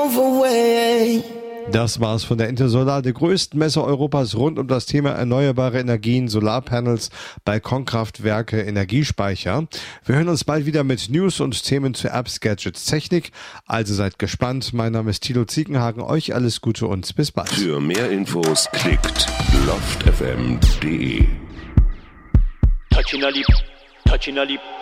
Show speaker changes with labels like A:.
A: move away.
B: Das war's von der Intersolar, der größten Messe Europas rund um das Thema erneuerbare Energien, Solarpanels, Balkonkraftwerke, Energiespeicher. Wir hören uns bald wieder mit News und Themen zu Apps, Gadgets, Technik. Also seid gespannt. Mein Name ist Thilo Ziegenhagen. Euch alles Gute und bis bald.
C: Für mehr Infos klickt loftfm.de.
D: Touching a lip.